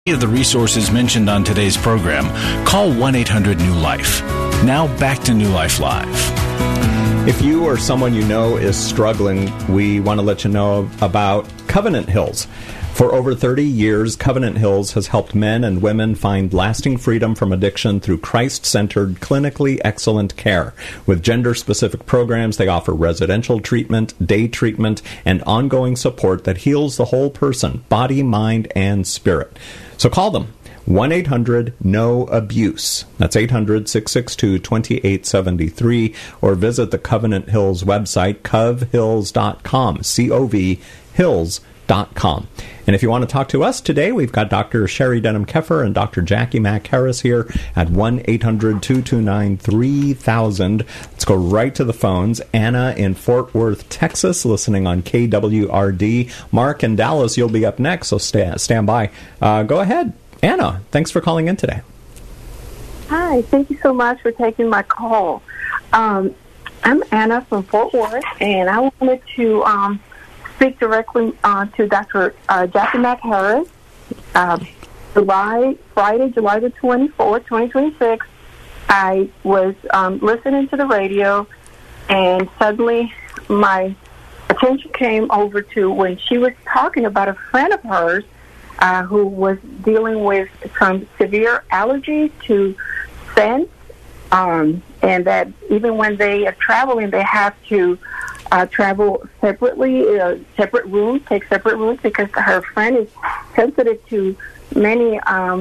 Of the resources mentioned on today's program, call 1-800-NEW-LIFE. Now back to New Life Live. If you or someone you know is struggling, we want to let you know about Covenant Hills. For over 30 years, Covenant Hills has helped men and women find lasting freedom from addiction through Christ-centered, clinically excellent care. With gender-specific programs, they offer residential treatment, day treatment, and ongoing support that heals the whole person, body, mind, and spirit. So call them. 1-800-NO-ABUSE. That's 800-662-2873. Or visit the Covenant Hills website, covhills.com, C-O-V, hills.com. And if you want to talk to us today, we've got Dr. Sherry Denham-Keffer and Dr. Jackie Mack Harris here at 1-800-229-3000. Let's go right to the phones. Anna in Fort Worth, Texas, listening on KWRD. Mark in Dallas, you'll be up next, so stand by. Go ahead. Anna, thanks for calling in today. Hi, thank you so much for taking my call. I'm Anna from Fort Worth, and I wanted to speak directly to Dr. Jackie Mack Harris. Friday, July the 24th, 2026, I was listening to the radio, and suddenly my attention came over to when she was talking about a friend of hers who was dealing with some severe allergies to scents, and that even when they are traveling, they have to travel separately, separate rooms, take separate rooms, because her friend is sensitive to many,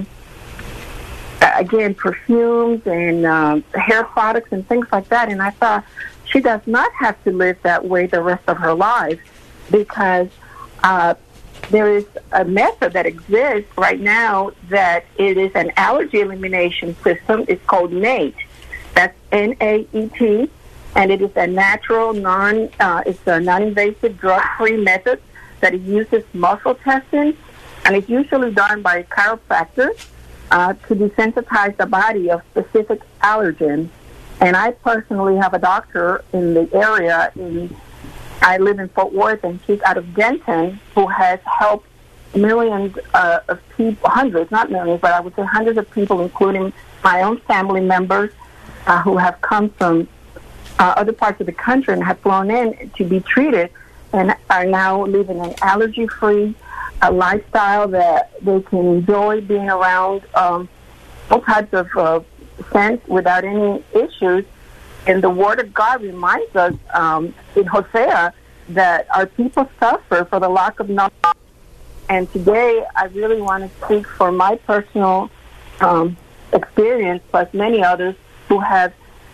again, perfumes and hair products and things like that. And I thought she does not have to live that way the rest of her life, because there is a method that exists right now that it is an allergy elimination system. It's called NAET. That's N-A-E-T. And it is a natural, it's a non-invasive, drug-free method that it uses muscle testing, and it's usually done by chiropractors to desensitize the body of specific allergens. And I personally have a doctor in the area. I live in Fort Worth, and she's out of Denton, who has helped millions of people, hundreds, not millions, but I would say hundreds of people, including my own family members who have come from other parts of the country and have flown in to be treated, and are now living an allergy-free lifestyle that they can enjoy being around all types of scents without any issues. And the Word of God reminds us in Hosea that our people suffer for the lack of knowledge. And today I really want to speak for my personal experience, plus many others who have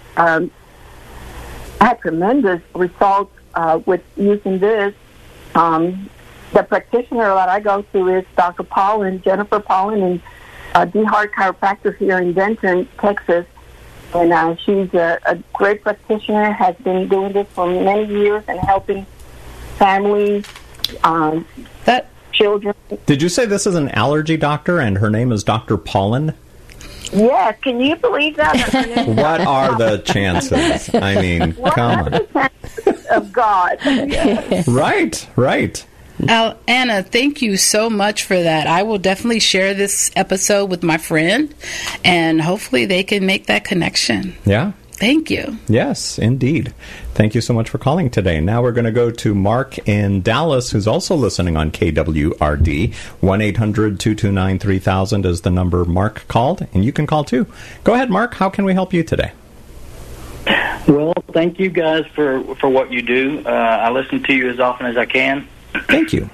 had tremendous results with using this. The practitioner that I go to is Dr. Paulin, Jennifer Paulin, and D. Hart Chiropractor here in Denton, Texas. And she's a great practitioner, has been doing this for many years and helping families, children. Did you say this is an allergy doctor and her name is Dr. Paulin? Yes, can you believe that? What are the chances? I mean, come on. The chances of God? Yes. Right. Anna, thank you so much for that. I will definitely share this episode with my friend, and hopefully they can make that connection. Yeah. Thank you. Yes, indeed. Thank you so much for calling today. Now we're going to go to Mark in Dallas, who's also listening on KWRD. 1-800-229-3000 is the number Mark called, and you can call too. Go ahead, Mark. How can we help you today? Well, thank you guys for what you do. I listen to you as often as I can. Thank you.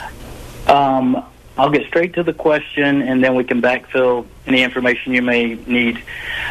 I'll get straight to the question, and then we can backfill any information you may need.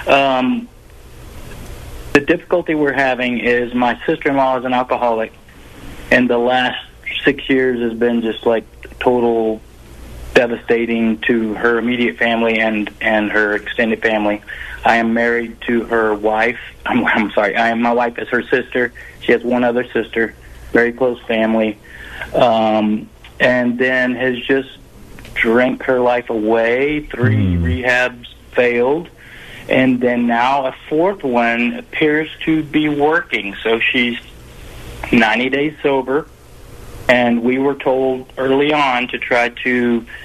The difficulty we're having is my sister-in-law is an alcoholic, and the last 6 years has been just like total devastating to her immediate family and her extended family. I am married to her wife. I'm sorry. My wife is her sister. She has one other sister, very close family, and then has just drank her life away. 3 rehabs failed. And then now a fourth one appears to be working. So she's 90 days sober, and we were told early on to try to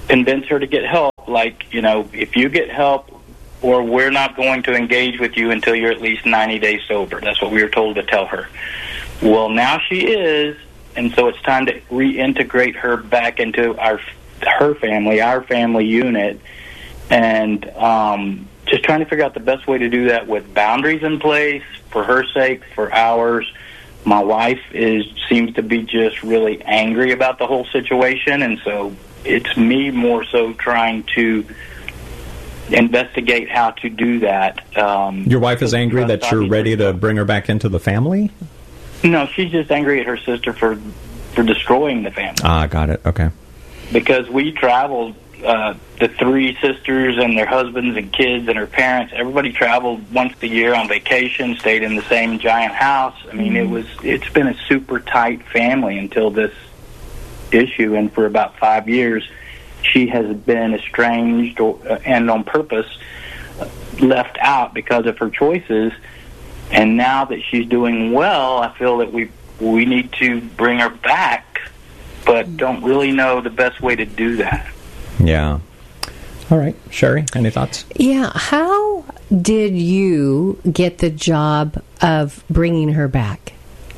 convince her to get help. Like, if you get help, or we're not going to engage with you until you're at least 90 days sober. That's what we were told to tell her. Well, now she is, and so it's time to reintegrate her back into our family unit, and just trying to figure out the best way to do that with boundaries in place for her sake, for ours. My wife seems to be just really angry about the whole situation, and so it's me more so trying to investigate how to do that. Your wife is angry that you're ready to bring her back into the family? No, she's just angry at her sister for destroying the family. Ah, got it. Okay. Because we traveled, the three sisters and their husbands and kids and her parents, everybody traveled once a year on vacation, stayed in the same giant house. I mean, it's been a super tight family until this issue, and for about 5 years, she has been estranged and on purpose left out because of her choices. And now that she's doing well, I feel that we need to bring her back, but don't really know the best way to do that. Yeah. All right. Sherry, any thoughts? Yeah. How did you get the job of bringing her back?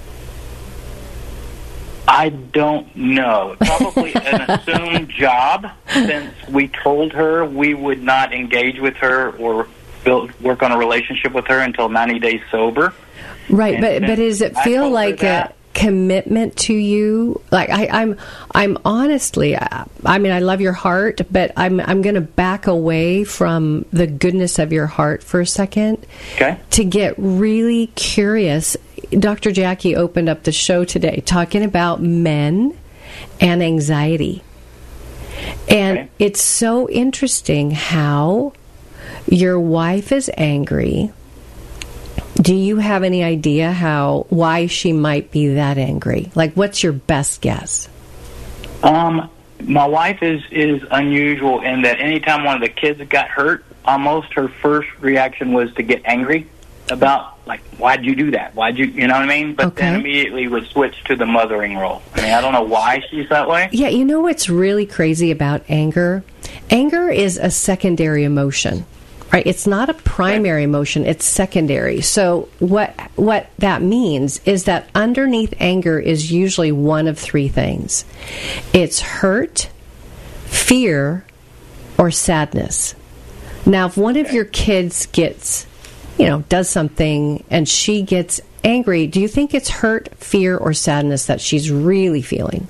I don't know. Probably an assumed job, since we told her we would not engage with her or work on a relationship with her until 90 days sober. Right, but does it feel like a commitment to you? Like I'm honestly, I mean, I love your heart, but I'm going to back away from the goodness of your heart for a second. Okay. To get really curious. Dr. Jackie opened up the show today talking about men and anxiety. And It's so interesting how your wife is angry. Do you have any idea why she might be that angry? Like, what's your best guess? My wife is unusual in that anytime one of the kids got hurt, almost her first reaction was to get angry about, like, why'd you do that? You know what I mean? But then immediately would switch to the mothering role. I mean, I don't know why she's that way. Yeah, you know what's really crazy about anger? Anger is a secondary emotion. Right, it's not a primary emotion, it's secondary. So what that means is that underneath anger is usually one of three things. It's hurt, fear, or sadness. Now, if one of your kids does something and she gets angry, do you think it's hurt, fear, or sadness that she's really feeling?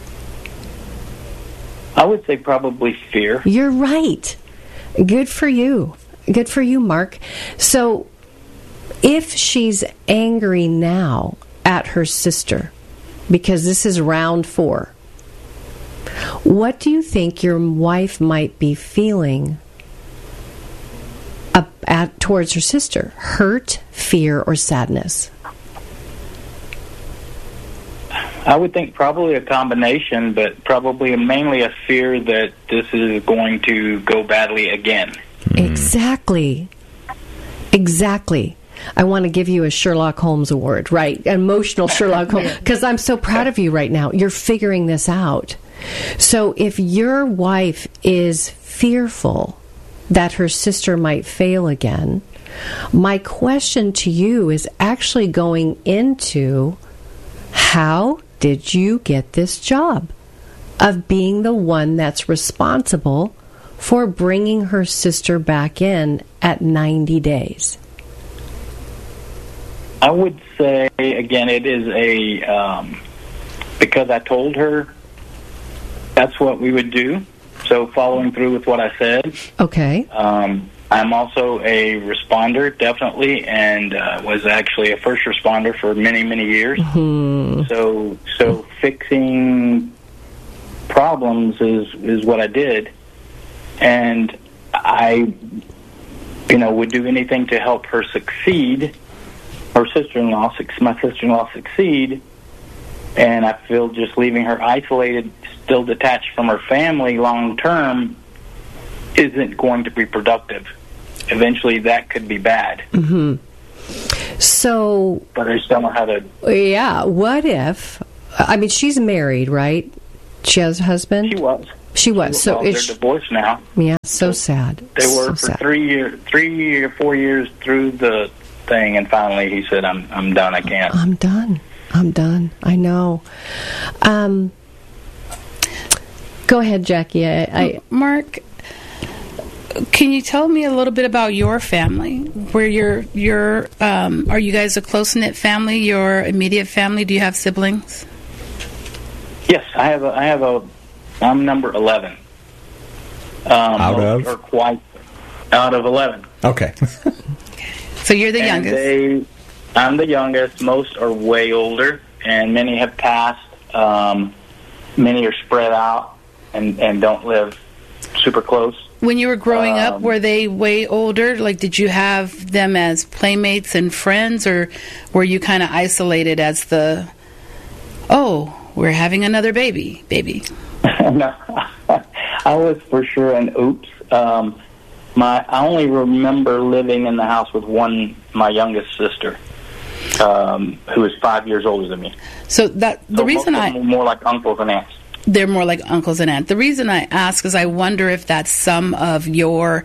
I would say probably fear. You're right. Good for you. Good for you, Mark. So if she's angry now at her sister, because this is round 4, what do you think your wife might be feeling towards her sister? Hurt, fear, or sadness? I would think probably a combination, but probably mainly a fear that this is going to go badly again. Exactly. I want to give you a Sherlock Holmes award, right? Emotional Sherlock Holmes, because I'm so proud of you right now. You're figuring this out. So if your wife is fearful that her sister might fail again, my question to you is actually going into, how did you get this job of being the one that's responsible for bringing her sister back in at 90 days? I would say, again, it is because I told her that's what we would do. So following through with what I said. Okay. I'm also a responder, definitely, and was actually a first responder for many, many years. Mm-hmm. So fixing problems is what I did. And I, would do anything to help her succeed, my sister-in-law succeed, and I feel just leaving her isolated, still detached from her family long-term, isn't going to be productive. Eventually, that could be bad. Mm-hmm. So... But I just don't know how to... Yeah, what if... she's married, right? She has a husband? She was. So they're divorced now. Yeah, so sad. They were so for 3 or 4 years through the thing, and finally he said, I'm done. I can't. I'm done. I know. Go ahead, Jackie. Mark, can you tell me a little bit about your family? Where you're are you guys a close-knit family? Your immediate family? Do you have siblings? Yes, I'm number 11. Out of 11. Okay. So you're the youngest. I'm the youngest. Most are way older, and many have passed. Many are spread out and don't live super close. When you were growing up, were they way older? Like, did you have them as playmates and friends, or were you kind of isolated as we're having another baby? No, I was for sure an oops. I only remember living in the house with my youngest sister, who is 5 years older than me. So the reason more like uncles and aunts. They're more like uncles and aunts. The reason I ask is I wonder if that's some of your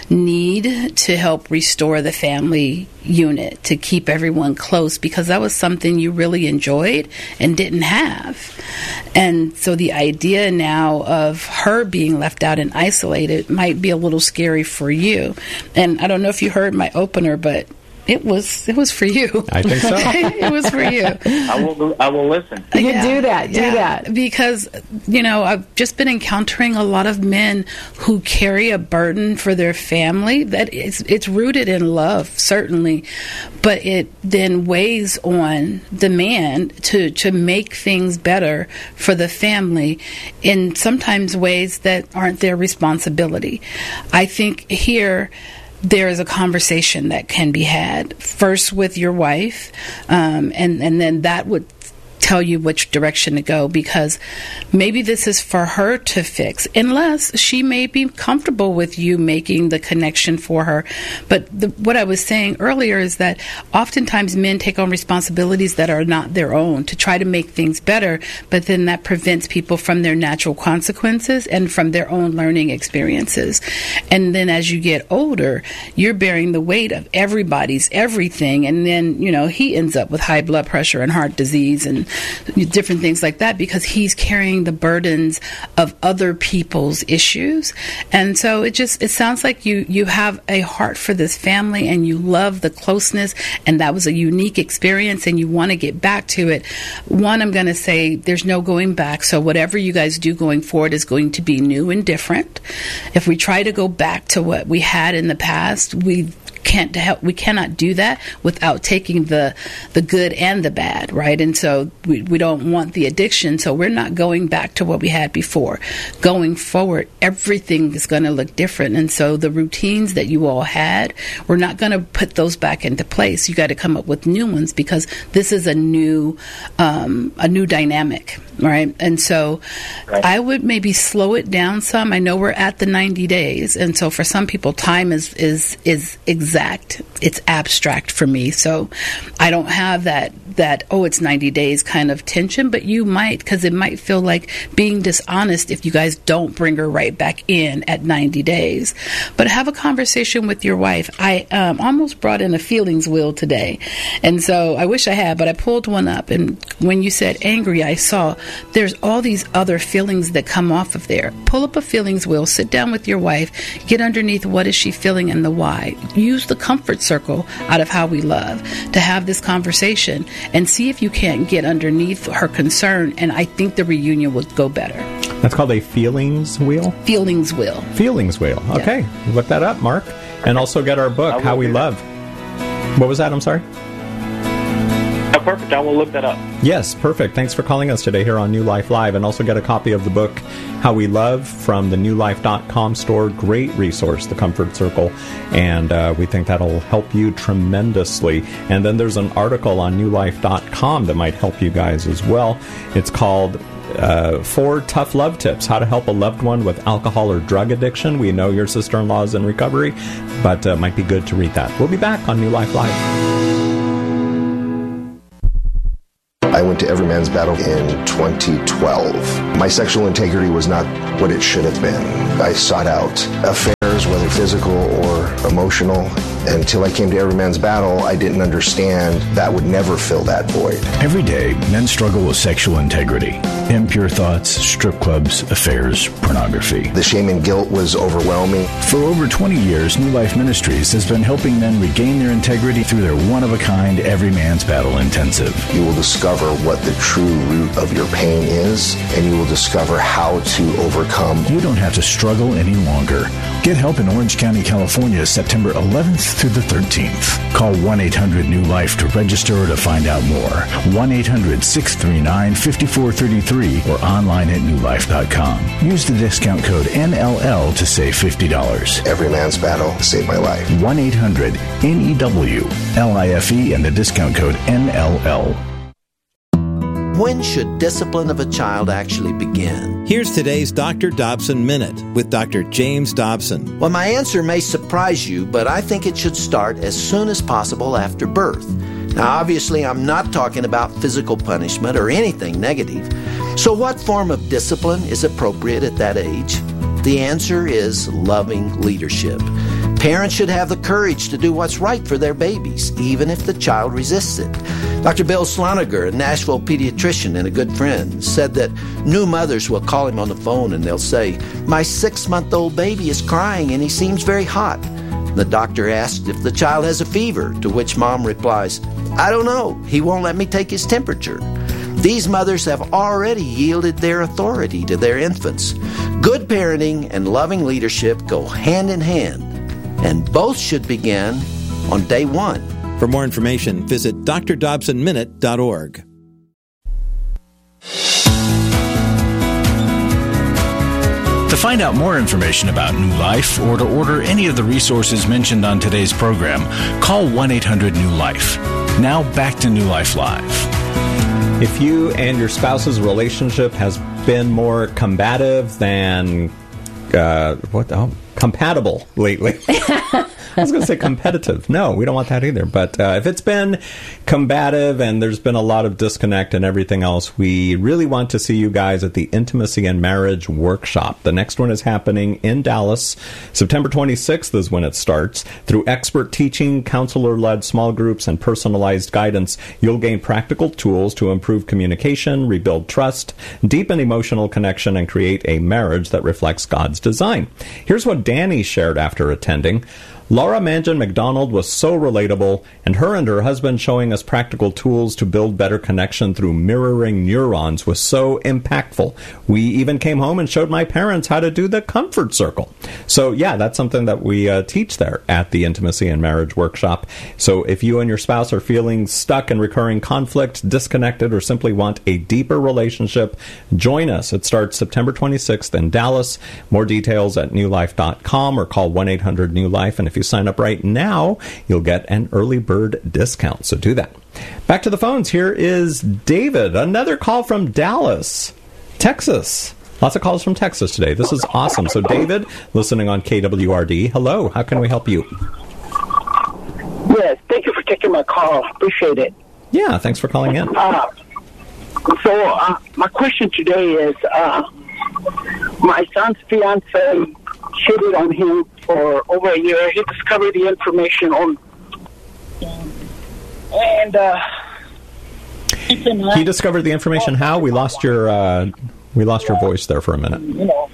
need to help restore the family unit, to keep everyone close, because that was something you really enjoyed and didn't have. And so the idea now of her being left out and isolated might be a little scary for you. And I don't know if you heard my opener, but it was for you. I think so. It was for you. I will listen. You do that. Because, I've just been encountering a lot of men who carry a burden for their family that it's rooted in love, certainly, but it then weighs on the man to make things better for the family in sometimes ways that aren't their responsibility. I think here there is a conversation that can be had first with your wife, and then that would tell you which direction to go, because maybe this is for her to fix, unless she may be comfortable with you making the connection for her. But what I was saying earlier is that oftentimes men take on responsibilities that are not their own to try to make things better, but then that prevents people from their natural consequences and from their own learning experiences. And then as you get older, you're bearing the weight of everybody's everything, and then he ends up with high blood pressure and heart disease and different things like that, because he's carrying the burdens of other people's issues. And so it sounds like you have a heart for this family, and you love the closeness, and that was a unique experience, and you want to get back to it. One, I'm going to say there's no going back, so whatever you guys do going forward is going to be new and different. If we try to go back to what we had in the past, we cannot do that without taking the good and the bad, right? And so we don't want the addiction, so we're not going back to what we had before. Going forward, everything is going to look different, and so the routines that you all had, we're not going to put those back into place. You got to come up with new ones, because this is a new dynamic, right? And so I would maybe slow it down some. I know we're at the 90 days, and so for some people, time is exact. It's abstract for me, so I don't have that it's 90 days kind of tension, but you might, because it might feel like being dishonest if you guys don't bring her right back in at 90 days. But have a conversation with your wife. I almost brought in a feelings wheel today, and so I wish I had, but I pulled one up, and when you said angry, I saw there's all these other feelings that come off of there. Pull up a feelings wheel, sit down with your wife, get underneath what is she feeling and the why. Use the comfort circle out of How We Love to have this conversation, and see if you can't get underneath her concern, and I think the reunion will go better. That's called a feelings wheel? Feelings wheel. Feelings wheel. Okay. Yeah. Look that up, Mark. And also get our book, How We Love. What was that? I'm sorry? Oh, perfect. I will look that up. Yes, perfect. Thanks for calling us today here on New Life Live. And also get a copy of the book, How We Love, from the newlife.com store. Great resource, The Comfort Circle. And we think that'll help you tremendously. And then there's an article on newlife.com that might help you guys as well. It's called 4 Tough Love Tips, How to Help a Loved One with Alcohol or Drug Addiction. We know your sister-in-law is in recovery, but it might be good to read that. We'll be back on New Life Live. I went went to Every Man's Battle in 2012. My sexual integrity was not what it should have been. I sought out affairs, whether physical or emotional. Until I came to Every Man's Battle, I didn't understand that would never fill that void. Every day, men struggle with sexual integrity. Impure thoughts, strip clubs, affairs, pornography. The shame and guilt was overwhelming. For over 20 years, New Life Ministries has been helping men regain their integrity through their one-of-a-kind Every Man's Battle Intensive. You will discover what the true root of your pain is, and you will discover how to overcome. You don't have to struggle any longer. Get help in Orange County, California, September 11th through the 13th. Call 1-800-NEW-LIFE to register or to find out more. 1-800-639-5433 or online at newlife.com. Use the discount code NLL to save $50. Every Man's Battle saved my life. 1-800-NEW-LIFE and the discount code NLL. When should discipline of a child actually begin? Here's today's Dr. Dobson Minute with Dr. James Dobson. Well, my answer may surprise you, but I think it should start as soon as possible after birth. Now, obviously, I'm not talking about physical punishment or anything negative. So what form of discipline is appropriate at that age? The answer is loving leadership. Parents should have the courage to do what's right for their babies, even if the child resists it. Dr. Bill Sloniger, a Nashville pediatrician and a good friend, said that new mothers will call him on the phone and they'll say, "My 6-month-old baby is crying and he seems very hot." The doctor asked if the child has a fever, to which mom replies, "I don't know. He won't let me take his temperature." These mothers have already yielded their authority to their infants. Good parenting and loving leadership go hand in hand, and both should begin on day one. For more information, visit drdobsonminute.org. To find out more information about New Life or to order any of the resources mentioned on today's program, call 1-800-NEW-LIFE. Now back to New Life Live. If you and your spouse's relationship has been more combative than compatible lately. I was going to say competitive. No, we don't want that either. But if it's been combative and there's been a lot of disconnect and everything else, we really want to see you guys at the Intimacy and Marriage Workshop. The next one is happening in Dallas. September 26th is when it starts. Through expert teaching, counselor-led small groups, and personalized guidance, you'll gain practical tools to improve communication, rebuild trust, deepen emotional connection, and create a marriage that reflects God's design. Here's what Danny shared after attending. Laura Mangan McDonald was so relatable, and her husband showing us practical tools to build better connection through mirroring neurons was so impactful. We even came home and showed my parents how to do the comfort circle. So yeah, that's something that we teach there at the Intimacy and Marriage Workshop. So if you and your spouse are feeling stuck in recurring conflict, disconnected, or simply want a deeper relationship, join us. It starts September 26th in Dallas. More details at newlife.com or call 1-800-NEW-LIFE. And if you sign up right now, you'll get an early bird discount. So do that. Back to the phones. Here is David. Another call from Dallas, Texas. Lots of calls from Texas today. This is awesome. So David, listening on KWRD. Hello. How can we help you? Yes. Thank you for taking my call. Appreciate it. Yeah. Thanks for calling in. My question today is, my son's fiance cheated on him for over a year. He discovered the information on, and he discovered the information. How? We lost your voice there for a minute. You know,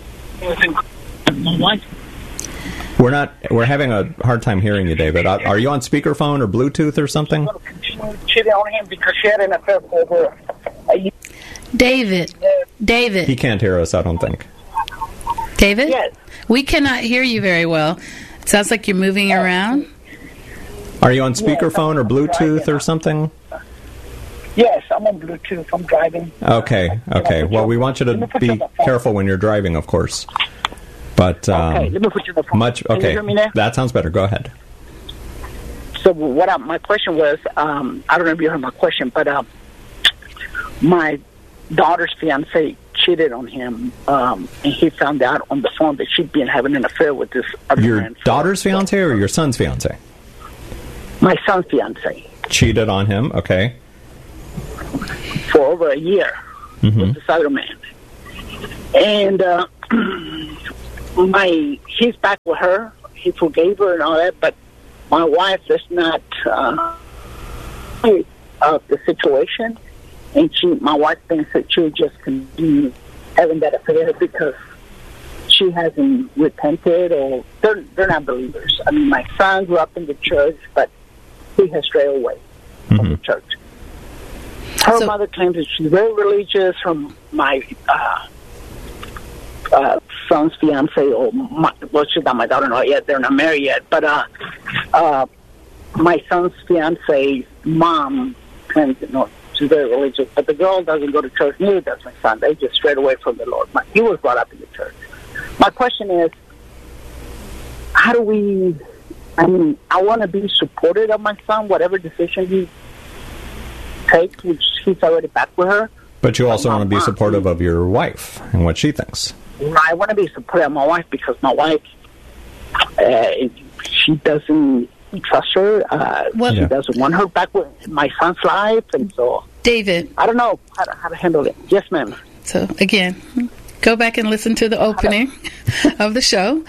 we're having a hard time hearing you, David. Are you on speakerphone or Bluetooth or something? Cheated on him because she had an affair for over a year. David. He can't hear us, I don't think. David? Yes. We cannot hear you very well. It sounds like you're moving around. Are you on speakerphone or Bluetooth or something? Yes, I'm on Bluetooth. I'm driving. Okay. Well, we want you to be careful when you're driving, of course. But okay, let me put you on the phone. Can you hear me now? That sounds better. Go ahead. So my question was, I don't know if you heard my question, but my daughter's fiance cheated on him, and he found out on the phone that she'd been having an affair with this other man. Your daughter's fiance or your son's fiance? My son's fiance. Cheated on him, okay. for over a year with this other man. And he's back with her. He forgave her and all that, but my wife is not of the situation, and my wife thinks that she'll just continue having that affair because she hasn't repented, or they're not believers. I mean, my son grew up in the church, but he has strayed away from the church. Her mother claims that she's very religious. From my son's fiance, or she's not my daughter, not yet. They're not married yet. But my son's fiance's mom claims that she's very religious. But the girl doesn't go to church. Neither does my son. They just strayed away from the Lord. He was brought up in the church. My question is, how do we? I mean, I want to be supportive of my son, whatever decision he takes, which he's already back with her. But you also want to be supportive of your wife and what she thinks. I want to be supportive of my wife because my wife, she doesn't trust her. She doesn't want her back with my son's life, and so David, I don't know how to handle it. Yes, ma'am. So again, go back and listen to the opening of the show.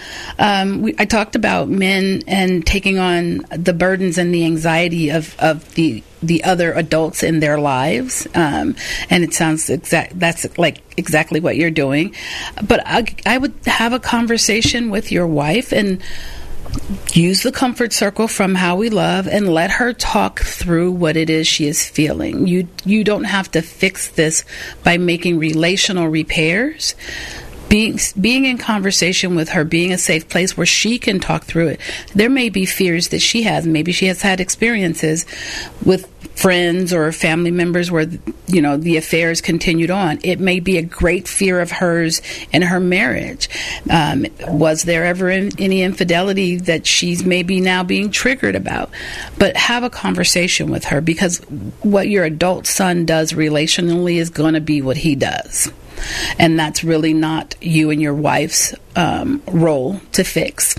I talked about men and taking on the burdens and the anxiety of the other adults in their lives, and it sounds that's like exactly what you're doing. But I would have a conversation with your wife and use the comfort circle from How We Love and let her talk through what it is she is feeling. You don't have to fix this by making relational repairs. Being in conversation with her, being a safe place where she can talk through it. There may be fears that she has. Maybe she has had experiences with friends or family members where, the affairs continued on. It may be a great fear of hers in her marriage. Was there ever any infidelity that she's maybe now being triggered about? But have a conversation with her, because what your adult son does relationally is going to be what he does. And that's really not you and your wife's role to fix.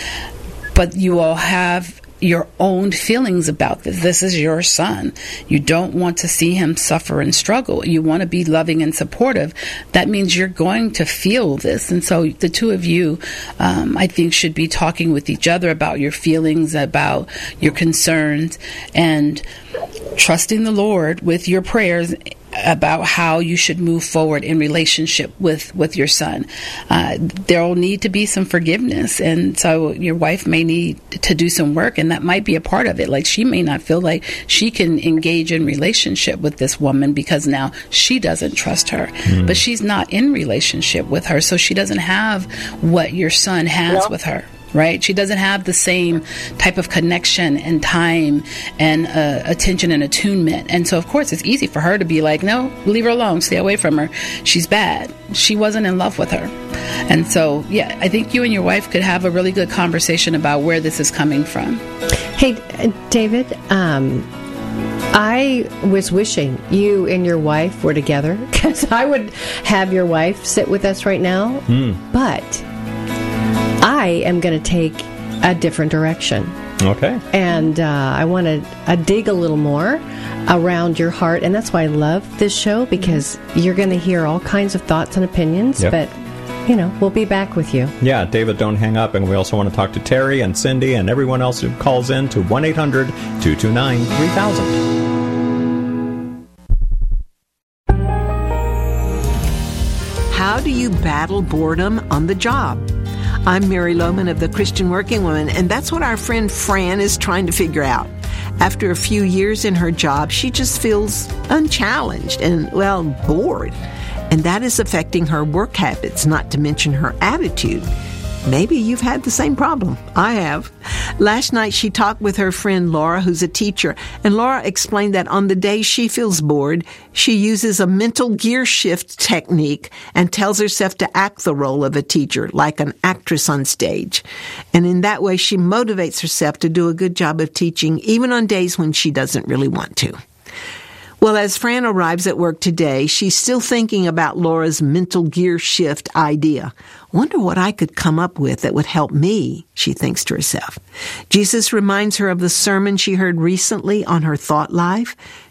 But you all have your own feelings about this. This is your son. You don't want to see him suffer and struggle. You want to be loving and supportive. That means you're going to feel this. And so the two of you, I think, should be talking with each other about your feelings, about your concerns, and trusting the Lord with your prayers about how you should move forward in relationship with your son. There will need to be some forgiveness, and so your wife may need to do some work, and that might be a part of it. Like, she may not feel like she can engage in relationship with this woman because now she doesn't trust her. But she's not in relationship with her, so she doesn't have what your son has with her. Right? She doesn't have the same type of connection and time and attention and attunement. And so, of course, it's easy for her to be like, no, leave her alone, stay away from her. She's bad. She wasn't in love with her. And so, yeah, I think you and your wife could have a really good conversation about where this is coming from. Hey, David, I was wishing you and your wife were together, because I would have your wife sit with us right now. But I am going to take a different direction. Okay. And I want to dig a little more around your heart. And that's why I love this show, because you're going to hear all kinds of thoughts and opinions. But, we'll be back with you. Yeah, David, don't hang up. And we also want to talk to Terry and Cindy and everyone else who calls in to 1-800-229-3000. How do you battle boredom on the job? I'm Mary Lohman of the Christian Working Woman, and that's what our friend Fran is trying to figure out. After a few years in her job, she just feels unchallenged and, bored. And that is affecting her work habits, not to mention her attitude. Maybe you've had the same problem. I have. Last night she talked with her friend Laura, who's a teacher, and Laura explained that on the days she feels bored, she uses a mental gear shift technique and tells herself to act the role of a teacher, like an actress on stage. And in that way, she motivates herself to do a good job of teaching, even on days when she doesn't really want to. Well, as Fran arrives at work today, she's still thinking about Laura's mental gear shift idea. Wonder what I could come up with that would help me, she thinks to herself. Jesus reminds her of the sermon she heard recently on her thought life.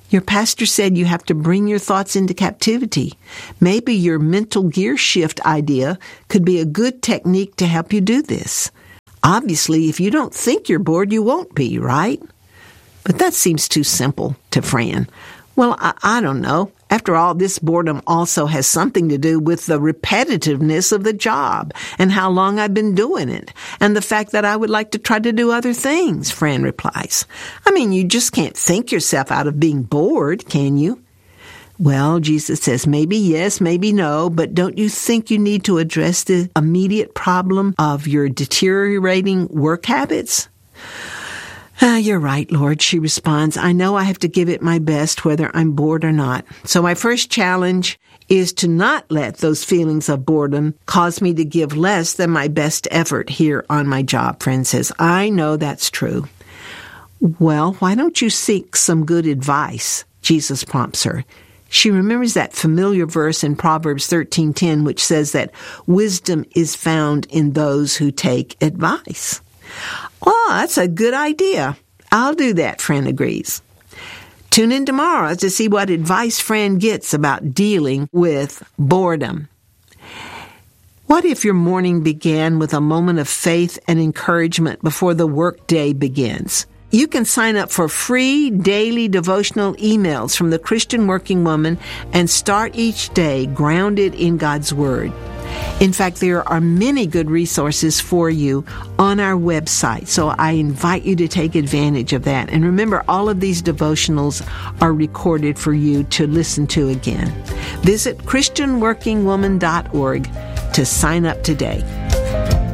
Your pastor said you have to bring your thoughts into captivity. Maybe your mental gear shift idea could be a good technique to help you do this. Obviously, if you don't think you're bored, you won't be, right? But that seems too simple to Fran. Well, I don't know. After all, this boredom also has something to do with the repetitiveness of the job and how long I've been doing it, and the fact that I would like to try to do other things, Fran replies. I mean, you just can't think yourself out of being bored, can you? Well, Jesus says, maybe yes, maybe no, but don't you think you need to address the immediate problem of your deteriorating work habits? You're right, Lord, she responds. I know I have to give it my best whether I'm bored or not. So my first challenge is to not let those feelings of boredom cause me to give less than my best effort here on my job, Fran says. I know that's true. Well, why don't you seek some good advice? Jesus prompts her. She remembers that familiar verse in Proverbs 13:10, which says that wisdom is found in those who take advice. Well, that's a good idea. I'll do that, Fran agrees. Tune in tomorrow to see what advice Fran gets about dealing with boredom. What if your morning began with a moment of faith and encouragement before the workday begins? You can sign up for free daily devotional emails from the Christian Working Woman and start each day grounded in God's Word. In fact, there are many good resources for you on our website, so I invite you to take advantage of that. And remember, all of these devotionals are recorded for you to listen to again. Visit ChristianWorkingWoman.org to sign up today.